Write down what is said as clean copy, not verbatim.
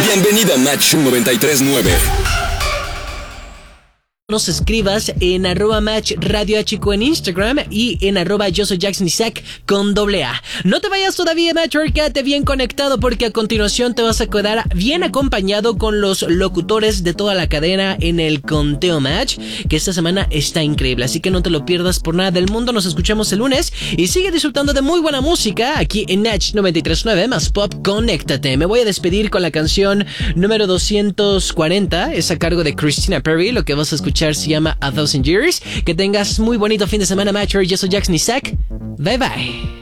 Bienvenida a Match 93.9. Nos escribas en @Match Radio HQ en Instagram y en @yo soy Jackson Isaac con AA. No te vayas todavía, Matcher, quédate bien conectado porque a continuación te vas a quedar bien acompañado con los locutores de toda la cadena en el Conteo Match, que esta semana está increíble, así que no te lo pierdas por nada del mundo. Nos escuchamos el lunes y sigue disfrutando de muy buena música aquí en Match 93.9 más Pop. Conéctate. Me voy a despedir con la canción número 240, es a cargo de Christina Perri. Lo que vas a escuchar se llama A Thousand Years. Que tengas muy bonito fin de semana, Matcher. Yo soy Jackson Isaac. Bye bye.